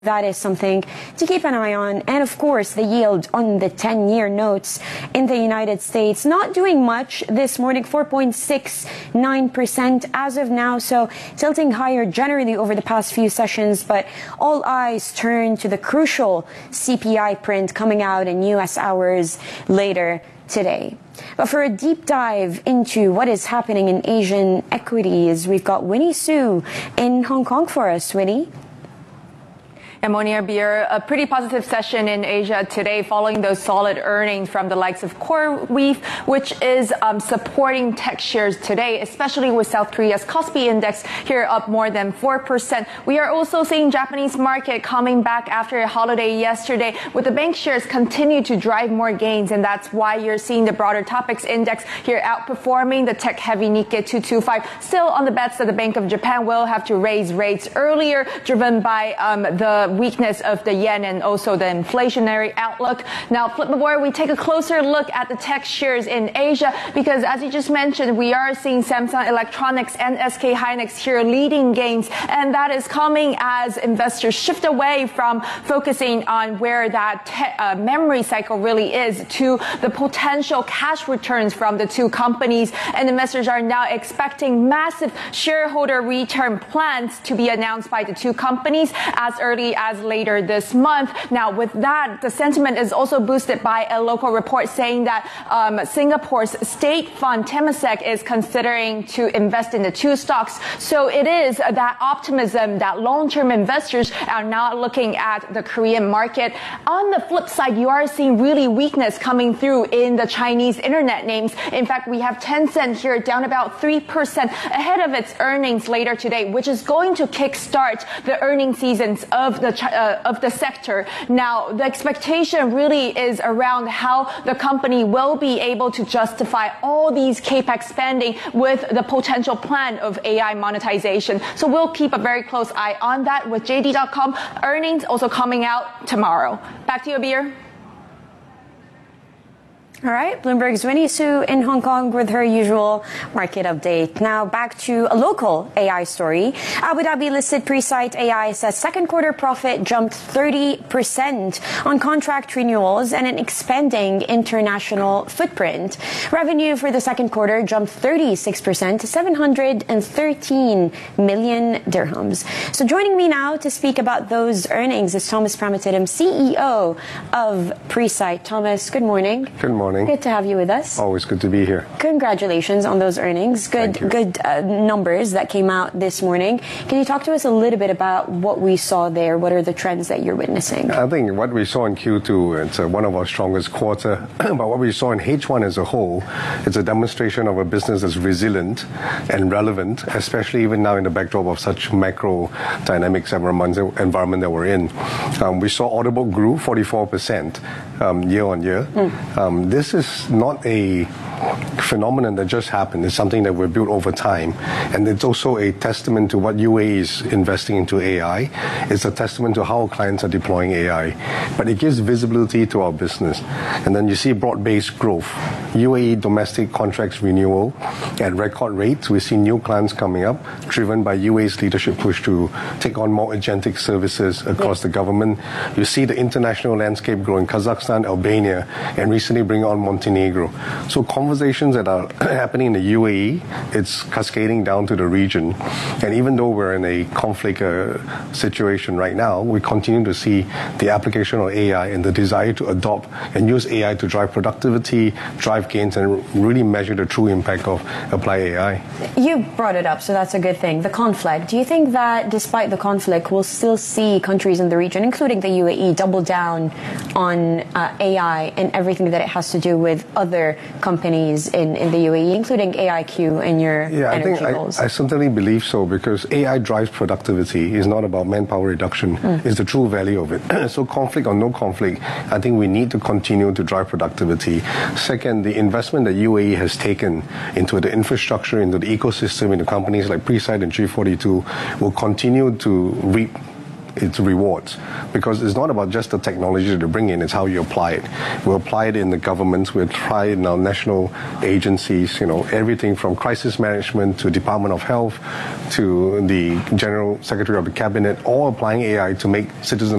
That is something to keep an eye on. And of course, the yield on the 10-year notes in the United States, not doing much this morning, 4.69% as of now. So tilting higher generally over the past few sessions. But all eyes turn to the crucial CPI print coming out in U.S. hours later today. But for a deep dive into what is happening in Asian equities, we've got Winnie Su in Hong Kong for us. Winnie? And Monia Beer, a pretty positive session in Asia today following those solid earnings from the likes of CoreWeave, which is supporting tech shares today, especially with South Korea's Kospi index here up more than 4%. We are also seeing Japanese market coming back after a holiday yesterday, with the bank shares continue to drive more gains, and that's why you're seeing the broader topics index here outperforming the tech-heavy Nikkei 225. Still on the bets that the Bank of Japan will have to raise rates earlier, driven by the weakness of the yen and also the inflationary outlook. Now, flip the board, we take a closer look at the tech shares in Asia, because as you just mentioned, we are seeing Samsung Electronics and SK Hynix here leading gains, and that is coming as investors shift away from focusing on where that memory cycle really is to the potential cash returns from the two companies, and investors are now expecting massive shareholder return plans to be announced by the two companies as early as later this month. Now, with that, the sentiment is also boosted by a local report saying that Singapore's state fund Temasek is considering to invest in the two stocks. So it is that optimism that long-term investors are now looking at the Korean market. On the flip side, you are seeing really weakness coming through in the Chinese internet names. In fact, we have Tencent here down about 3% ahead of its earnings later today, which is going to kickstart the earnings seasons of the sector. Now, the expectation really is around how the company will be able to justify all these capex spending with the potential plan of AI monetization. So we'll keep a very close eye on that, with JD.com earnings also coming out tomorrow. Back to you, Abir. All right, Bloomberg's Winnie Su in Hong Kong with her usual market update. Now back to a local AI story. Abu Dhabi-listed Presight AI says second quarter profit jumped 30% on contract renewals and an expanding international footprint. Revenue for the second quarter jumped 36% to 713 million dirhams. So joining me now to speak about those earnings is Thomas Pramatidam, CEO of Presight. Thomas, good morning. Good morning. Good to have you with us. Always good to be here. Congratulations on those earnings. Good numbers that came out this morning. Can you talk to us a little bit about what we saw there? What are the trends that you're witnessing? I think what we saw in Q2, it's one of our strongest quarter. But what we saw in H1 as a whole, it's a demonstration of a business that's resilient and relevant, especially even now in the backdrop of such macro dynamics environment that we're in. We saw order book grew 44% year on year. This is not a phenomenon that just happened. It's something that we've built over time. And it's also a testament to what UAE is investing into AI. It's a testament to how our clients are deploying AI. But it gives visibility to our business. And then you see broad-based growth. UAE domestic contracts renewal at record rates. We see new clients coming up, driven by UAE's leadership push to take on more agentic services across the government. You see the international landscape growing, Kazakhstan, Albania, and recently bring on Montenegro. So conversations that are happening in the UAE, it's cascading down to the region. And even though we're in a conflict situation right now, we continue to see the application of AI and the desire to adopt and use AI to drive productivity, drive gains, and really measure the true impact of applied AI. You brought it up, so that's a good thing. The conflict. Do you think that despite the conflict, we'll still see countries in the region, including the UAE, double down on AI and everything that it has to do with other companies in the UAE, including AIQ and your energy goals? I certainly believe so, because AI drives productivity. It's not about manpower reduction. It's the true value of it. So conflict or no conflict, I think we need to continue to drive productivity. Second, the investment that UAE has taken into the infrastructure, into the ecosystem, into companies like Presight and G42 will continue to reap its rewards, because it's not about just the technology to bring in, it's how you apply it. We apply it in the governments, we apply it in our national agencies, everything from crisis management to Department of Health to the General Secretary of the Cabinet, all applying AI to make citizens